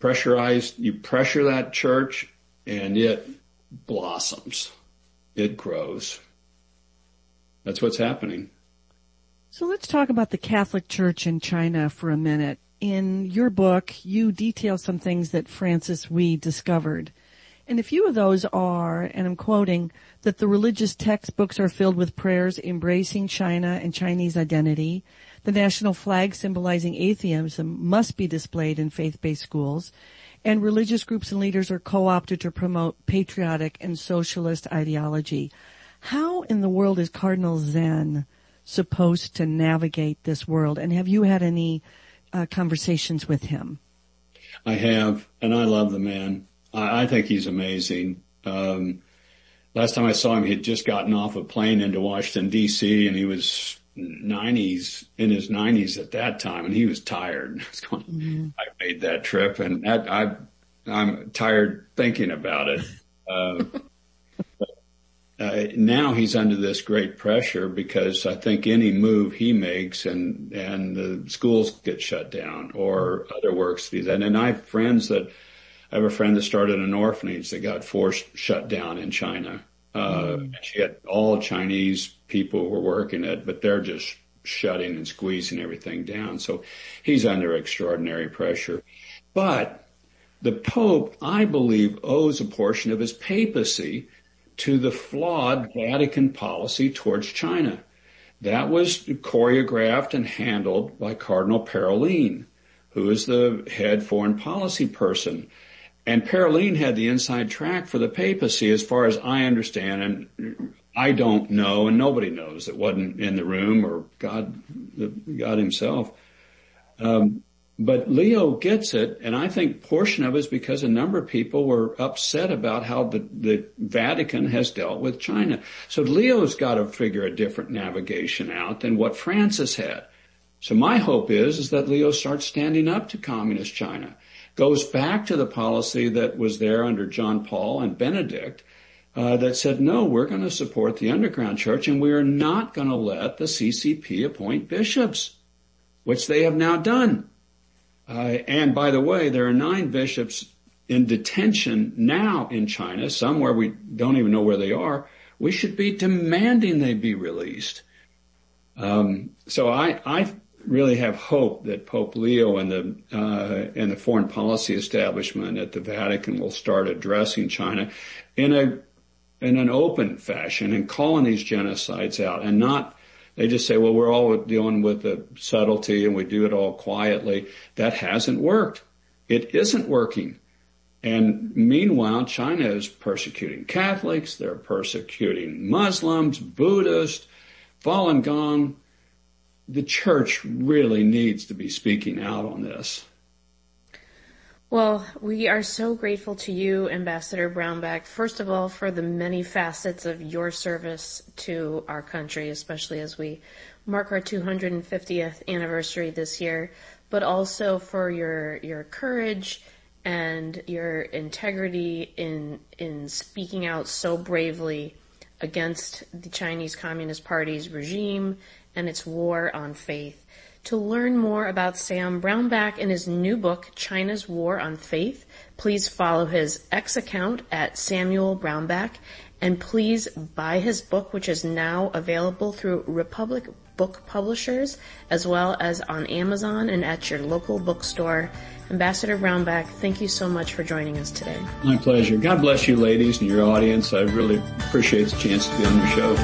you pressure that church and it blossoms. It grows. That's what's happening. So let's talk about the Catholic Church in China for a minute. In your book, you detail some things that Francis Wee discovered. And a few of those are, and I'm quoting, that the religious textbooks are filled with prayers embracing China and Chinese identity. The national flag symbolizing atheism must be displayed in faith-based schools. And religious groups and leaders are co-opted to promote patriotic and socialist ideology. How in the world is Cardinal Zen supposed to navigate this world? And have you had any conversations with him? I have, and I love the man. I think he's amazing. Last time I saw him, he had just gotten off a plane into Washington, D.C., and he was in his 90s at that time, and he was tired. I made that trip, and I'm tired thinking about it. Now he's under this great pressure because I think any move he makes and the schools get shut down or other works. And I have a friend that started an orphanage that got forced shut down in China. She had all Chinese people who were working it, but they're just shutting and squeezing everything down. So he's under extraordinary pressure. But the Pope, I believe, owes a portion of his papacy to the flawed Vatican policy towards China. That was choreographed and handled by Cardinal Parolin, who is the head foreign policy person. And Parolin had the inside track for the papacy, as far as I understand, and I don't know, and nobody knows that wasn't in the room or God himself. But Leo gets it, and I think portion of it is because a number of people were upset about how the Vatican has dealt with China. So Leo's got to figure a different navigation out than what Francis had. So my hope is that Leo starts standing up to communist China, goes back to the policy that was there under John Paul and Benedict, that said, no, we're going to support the underground church, and we are not going to let the CCP appoint bishops, which they have now done. And by the way, there are 9 bishops in detention now in China, some where we don't even know where they are. We should be demanding they be released. So I really have hope that Pope Leo and the foreign policy establishment at the Vatican will start addressing China in an open fashion and calling these genocides out, and not they just say, well, we're all dealing with the subtlety and we do it all quietly. That hasn't worked. It isn't working. And meanwhile, China is persecuting Catholics. They're persecuting Muslims, Buddhists, Falun Gong. The church really needs to be speaking out on this. Well, we are so grateful to you, Ambassador Brownback, first of all, for the many facets of your service to our country, especially as we mark our 250th anniversary this year, but also for your courage and your integrity in speaking out so bravely against the Chinese Communist Party's regime and its war on faith. To learn more about Sam Brownback and his new book, China's War on Faith, please follow his X account at Samuel Brownback, and please buy his book, which is now available through Republic Book Publishers, as well as on Amazon and at your local bookstore. Ambassador Brownback, thank you so much for joining us today. My pleasure. God bless you, ladies, and your audience. I really appreciate the chance to be on your show.